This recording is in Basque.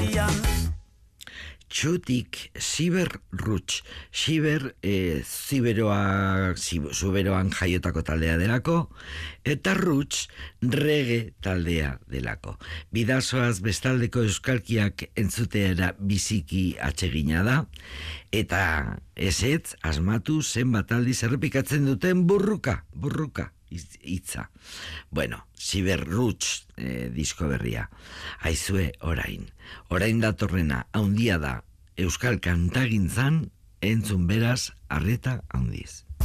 Txutik Siber Roots. Siber zuberoan jaiotako taldea delako, eta Roots reggae taldea delako. Bidazoaz bestaldeko euskalkiak entzuteera biziki atsegina da, eta ezetz asmatu zenbat aldiz errepikatzen duten burruka hitza. Bueno, Siber Roots disko berria. Aizue orain datorrena haundia da euskal kantagintzan, entzun beraz arreta handiz.